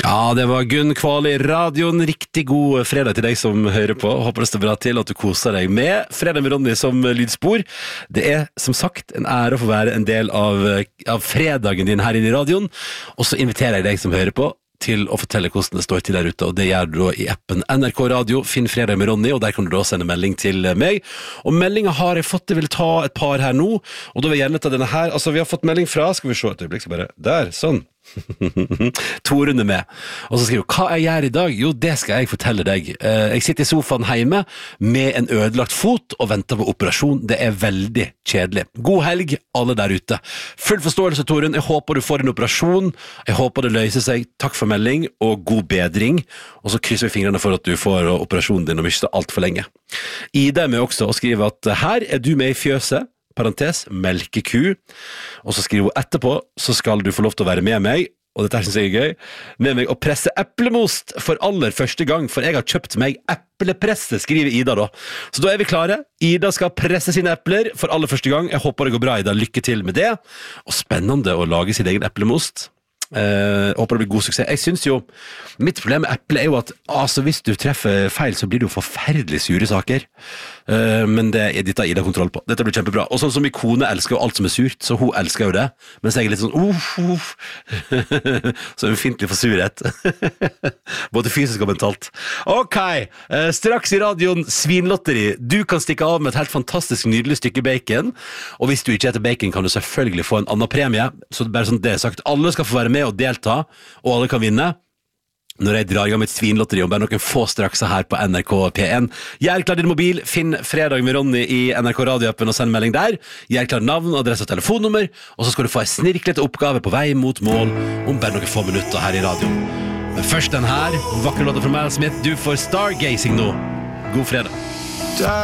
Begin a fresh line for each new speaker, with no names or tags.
Ja, det var Gunn Kval I radioen. Riktig god fredag til deg som hører på. Håper det står bra til at du koser deg med Fredag med Ronny som lydspor. Det som sagt en ære å få være en del av fredagen din her inne I radioen. Og så inviterer jeg deg som hører på til å fortelle hvordan det står til der ute, og det gjør du da I appen NRK Radio, finn Fredag med Ronny, og der kan du da sende melding til meg. Og meldingen har jeg fått, jeg vil ta et par her nå, og da vil jeg gjerne ta denne her. Altså, vi har fått melding fra, skal vi se et øyeblikk, så bare, der, sånn. Torunn med og så skriver hun, hva jeg gjør I dag? Jo, det skal jeg fortelle deg. Jeg sitter I sofaen hjemme med en ødelagt fot og venter på operasjon. Det veldig kjedelig. God helg, alle der ute. Full forståelse, Torunn. Jeg håper du får en operasjon. Jeg håper det løser seg. Takk for melding og god bedring. Og så krysser vi fingrene for at du får operasjonen din om ikke så alt for lenge. Ida med også og skriver at her du med I fjøset. Parentes, melkeku. Og så skriver hun etterpå, så skal du få lov til å være med meg, og dette synes jeg gøy, med meg å presse eplemost for aller første gang, for jeg har kjøpt meg eplepresse, skriver Ida da. Så da vi klare. Ida skal presse sine epler for aller første gang. Jeg håper det går bra, Ida. Lykke til med det. Og spennende å lage sin egen eplemost. Håper det blir god suksess. Jeg synes jo mitt problem med eple jo at altså, hvis du treffer feil så blir det jo forferdelig sure saker, men dette har Ida kontroll på. Dette blir kjempebra. Og sånn som min kone elsker jo alt som surt, så hun elsker jo det, mens jeg litt sånn så ufinnelig for surhet både fysisk og mentalt. Ok, straks I radioen Svinlotteri. Du kan stikke av med et helt fantastisk nydelig stykke bacon, og hvis du ikke heter bacon kan du selvfølgelig få en annen premie, så bare sånn det sagt, alle skal få være med og delta, og alle kan vinne når jeg drar I gang med et svinlotteri om bare noen få straks her på NRK P1. Gjør klar din mobil, finn Fredag med Ronny I NRK radioappen og send melding der. Gjør klar navn, adresse og telefonnummer, og så skal du få en snirklete oppgave på vei mot mål om bare noen få minutter her I radioen. Men først den her, vakre låter fra Miles Smith, du får Stargazing nå. God fredag.